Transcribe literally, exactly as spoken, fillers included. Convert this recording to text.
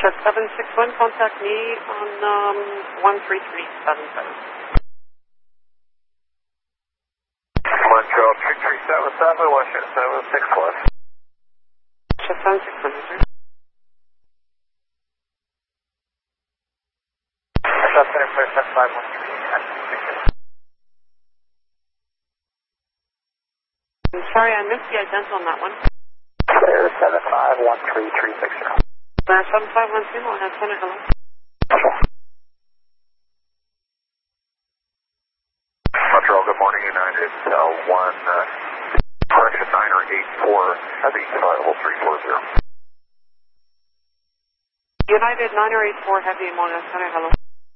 Shed seven six one, contact me on um, one three three seven seven. Montreal three three seven seven, Washington seven six one. Shed seven six one, sir. South Center Clear seven five one three. I'm sorry, I missed the ident on that one. Clear seven five one three three six zero. Clear seven five one three, Montreal Center, hello. Montreal, good morning, United uh, one, uh, correction nine or eight four, heavy, survival three four zero. United nine or eight four, heavy, Montreal Center, hello.